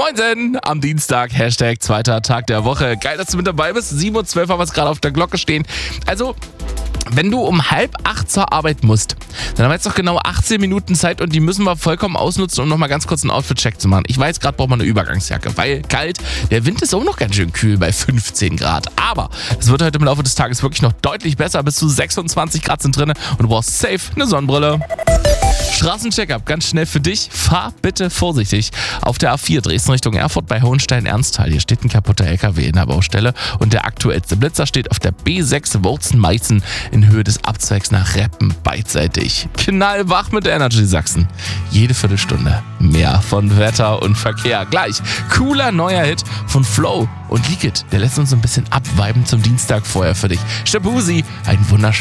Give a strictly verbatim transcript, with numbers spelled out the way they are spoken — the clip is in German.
Moinsen am Dienstag, Hashtag zweiter Tag der Woche. Geil, dass du mit dabei bist. sieben Uhr zwölf haben wir es gerade auf der Glocke stehen. Also, wenn du um halb acht zur Arbeit musst, dann haben wir jetzt noch genau achtzehn Minuten Zeit und die müssen wir vollkommen ausnutzen, um nochmal ganz kurz einen Outfit-Check zu machen. Ich weiß, gerade braucht man eine Übergangsjacke, weil kalt, der Wind ist auch noch ganz schön kühl bei fünfzehn Grad. Aber es wird heute im Laufe des Tages wirklich noch deutlich besser. Bis zu sechsundzwanzig Grad sind drin und du brauchst safe eine Sonnenbrille. Straßencheckup, ganz schnell für dich. Fahr bitte vorsichtig. Auf der A vier Dresden Richtung Erfurt bei Hohenstein-Ernsthal. Hier steht ein kaputter L K W in der Baustelle und der aktuellste Blitzer steht auf der B sechs Wurzen-Meißen in Höhe des Abzweigs nach Reppen beidseitig. Knallwach mit Energy Sachsen. Jede Viertelstunde mehr von Wetter und Verkehr. Gleich cooler neuer Hit von Flow und Liquid. Der lässt uns ein bisschen abviben zum Dienstag vorher für dich. Shabuzi, ein wunderschöner